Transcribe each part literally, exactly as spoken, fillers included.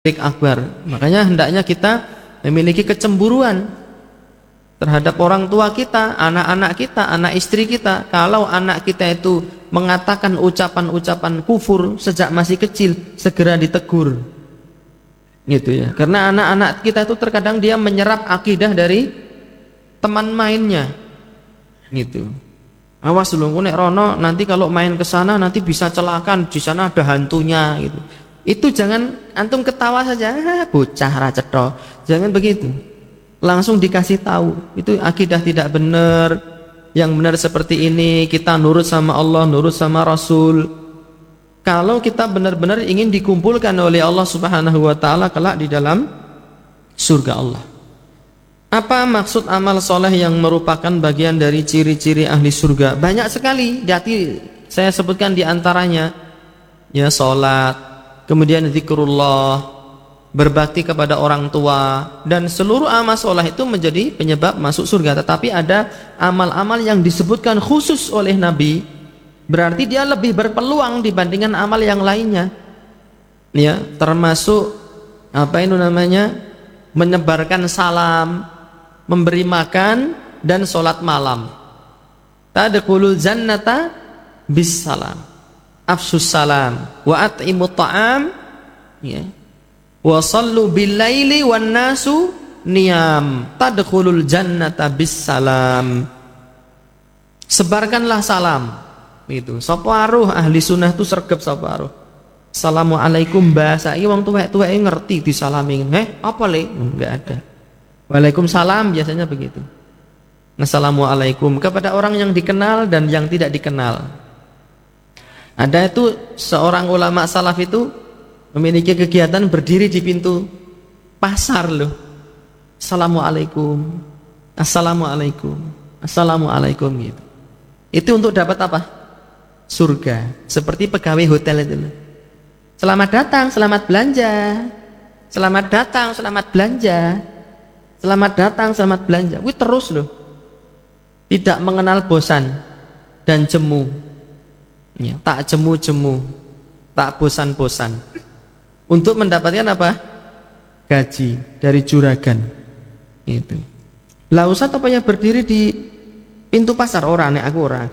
syirik akbar. Makanya hendaknya kita memiliki kecemburuan terhadap orang tua kita, anak-anak kita, anak istri kita. Kalau anak kita itu mengatakan ucapan-ucapan kufur sejak masih kecil, segera ditegur, gitu ya. Karena anak-anak kita itu terkadang dia menyerap akidah dari teman mainnya, gitu. Awas lu nek rono, nanti kalau main ke sana nanti bisa celakan, di sana ada hantunya, gitu. Itu jangan antum ketawa saja, ah, bocah ra cetha. Jangan begitu. Langsung dikasih tahu, itu akidah tidak benar. Yang benar seperti ini, kita nurut sama Allah, nurut sama Rasul. Kalau kita benar-benar ingin dikumpulkan oleh Allah Subhanahu wa taala kelak di dalam surga Allah. Apa maksud amal soleh yang merupakan bagian dari ciri-ciri ahli surga? Banyak sekali. Jadi saya sebutkan di antaranya, ya, salat, kemudian zikrullah, berbakti kepada orang tua, dan seluruh amal soleh itu menjadi penyebab masuk surga. Tetapi ada amal-amal yang disebutkan khusus oleh Nabi, berarti dia lebih berpeluang dibandingkan amal yang lainnya, ya, termasuk apa itu namanya, menyebarkan salam, memberi makan, dan sholat malam. Tadkhulul jannata bis salam, afsus salam, wa at'imut ta'am, ya, wa sallu bil laili wan nasu niyam, tadkhulul jannata bis salam. Sebarkanlah salam. Itu sapa aruh ahli sunnah itu sregep sapa aruh. Assalamualaikum, bahasa iki wong tuwek-tuweke ngerti disalami. Heh, apa le? Enggak ada. Waalaikumsalam biasanya begitu. Assalamualaikum kepada orang yang dikenal dan yang tidak dikenal. Ada itu seorang ulama salaf itu memiliki kegiatan berdiri di pintu pasar loh. Assalamualaikum, Assalamualaikum, Assalamualaikum, gitu. Itu untuk dapat apa? Surga. Seperti pegawai hotel itu loh. Selamat datang, selamat belanja. Selamat datang, selamat belanja. Selamat datang, selamat belanja. Wih, terus loh. Tidak mengenal bosan dan jemu. Ya, tak jemu-jemu, tak bosan-bosan. Untuk mendapatkan apa? Gaji dari juragan. Itu. Lah Ustaz apa ya berdiri di pintu pasar orang nek aku orang.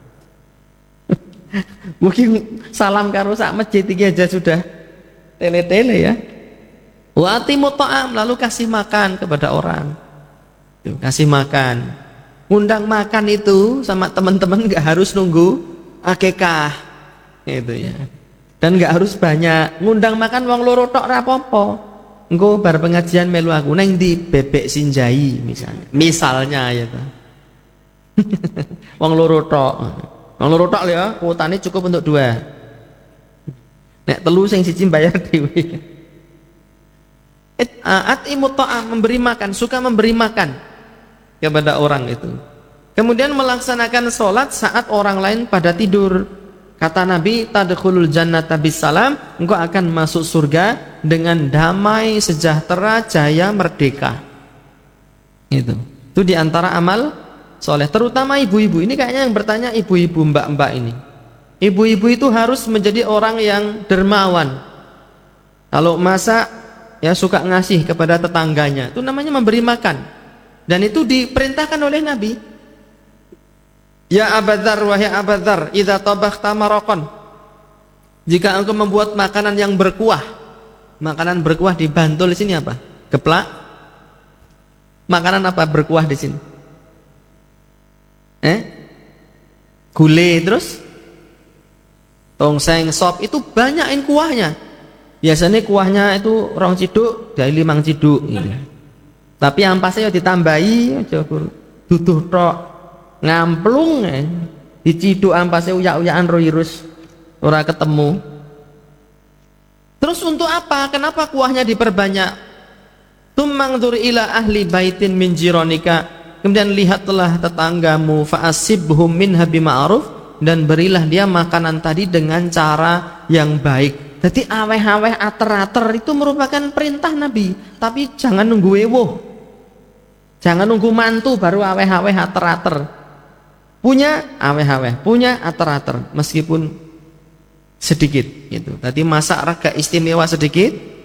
Mungkin salam karo sak masjid iki aja sudah tele-tele ya. Wa atimu ta'am, lalu kasih makan kepada orang. Tuh, kasih makan. Undang makan itu sama teman-teman enggak harus nunggu akikah. Gitu ya. Dan enggak harus banyak. Ngundang makan wong loro tok ra apa-apa. Engko bar pengajian melu aku neng di Bebek Sinjai misalnya. Misalnya ya toh. Wong loro tok. Wong loro tok ya, kuotane cukup untuk dua. Nek telu sing siji bayar dhewe. At'imut ta'am, memberi makan, suka memberi makan kepada orang itu. Kemudian melaksanakan sholat saat orang lain pada tidur. Kata Nabi, tadkhulul jannata bisalam, engkau akan masuk surga dengan damai, sejahtera, jaya, merdeka. Itu. Itu diantara amal soleh. Terutama ibu-ibu. Ini kayaknya yang bertanya ibu-ibu, mbak-mbak ini. Ibu-ibu itu harus menjadi orang yang dermawan. Kalau masak, ya suka ngasih kepada tetangganya, itu namanya memberi makan. Dan itu diperintahkan oleh Nabi. Ya Abadzar, wahai Abadzar, idza tabakhta maraqan, jika engkau membuat makanan yang berkuah. Makanan berkuah di Bantul di sini apa? Geplak. Makanan apa berkuah di sini? Eh? Gulai, terus tongseng, sop, itu banyakin kuahnya. Biasanya kuahnya itu rong ciduk dari limang ciduk gitu. Tapi ampasnya ditambahi aja duduh tok ngamplung eh. Diciduk ampasnya uyak-uyakan roirus ora ketemu. Terus untuk apa? Kenapa kuahnya diperbanyak? Tumangdur ila ahli baitin min jironika, kemudian lihatlah tetanggamu, fa'asibhum minha bima'ruf, dan berilah dia makanan tadi dengan cara yang baik. Jadi aweh-aweh ater-ater itu merupakan perintah Nabi. Tapi jangan nunggu ewoh, jangan nunggu mantu baru aweh-aweh ater-ater. Punya aweh-aweh, punya ater-ater, meskipun sedikit gitu. Tadi masak raga istimewa sedikit,